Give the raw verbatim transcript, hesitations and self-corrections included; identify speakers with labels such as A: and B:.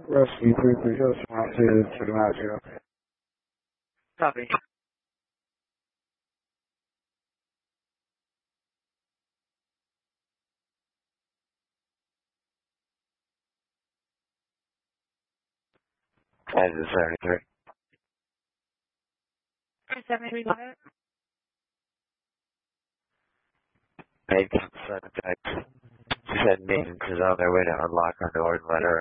A: Rescue three three zero, smart to, to the nine zero.
B: Copy.
C: Exit seventy-three.
B: seventy-three, go ahead.
C: Eight seven six. She said maintenance is on their way to unlock our doors and let her